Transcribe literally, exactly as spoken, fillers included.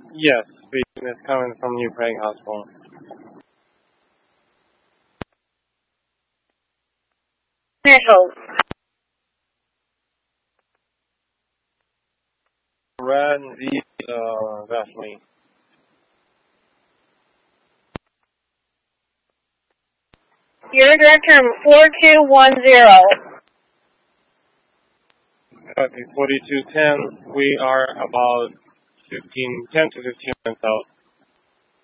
Yes, speaking is coming from New Prague Hospital. Hold. Red and V, uh, Vaseline. Your director four two one zero. Copy forty-two ten. We are about fifteen, ten to fifteen minutes out.